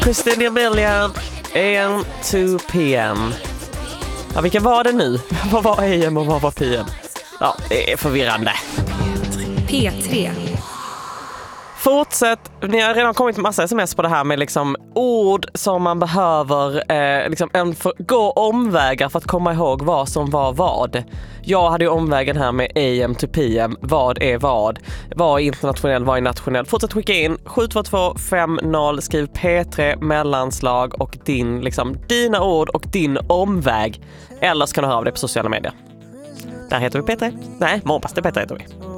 Christina Milian, AM to PM. Ja, vilka var det nu? Vad var AM och vad var PM? Ja, det är förvirrande. P3. Fortsätt, ni har redan kommit massa sms på det här med liksom ord som man behöver liksom gå omvägar för att komma ihåg vad som var vad. Jag hade ju omvägen här med AM to PM. Vad är vad? Vad är internationell, vad är nationell? Fortsätt skicka in 72250, skriv P3 mellanslag och dina ord och din omväg. Eller så kan du höra av det på sociala medier. Där heter vi P3. Nej, Månpass, det P3 heter vi.